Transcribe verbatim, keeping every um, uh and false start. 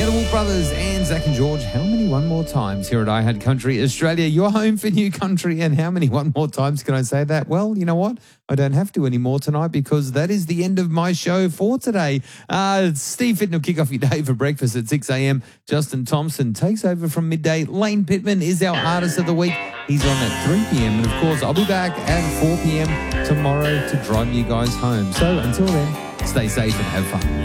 the Wolf Brothers and Zach and George. How many one more times here at I Had Country Australia? Your home for new country. And how many one more times can I say that? Well, you know what? I don't have to anymore tonight because that is the end of my show for today. Uh, Steve Fitton will kick off your day for breakfast at six a.m. Justin Thompson takes over from midday. Lane Pittman is our artist of the week. He's on at three p.m. And, of course, I'll be back at four p.m. tomorrow to drive you guys home. So until then, stay safe and have fun.